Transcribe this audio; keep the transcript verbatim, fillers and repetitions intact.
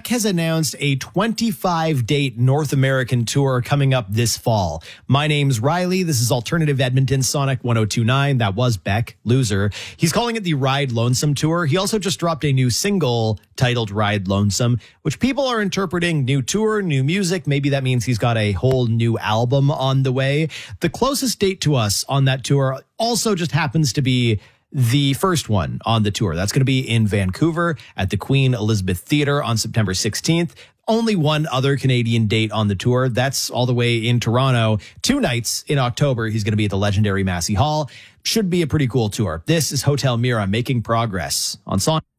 Beck has announced a twenty-five date North American tour coming up this fall. My name's Riley. This is Alternative Edmonton Sonic one oh two point nine. That was Beck, loser. He's calling it the Ride Lonesome Tour. He also just dropped a new single titled Ride Lonesome, which people are interpreting new tour, new music. Maybe that means he's got a whole new album on the way. The closest date to us on that tour also just happens to be the first one on the tour. That's going to be in Vancouver at the Queen Elizabeth Theatre on September sixteenth. Only one other Canadian date on the tour. That's all the way in Toronto. Two nights in October, he's going to be at the legendary Massey Hall. Should be a pretty cool tour. This is Hotel Mira making progress on Sonic.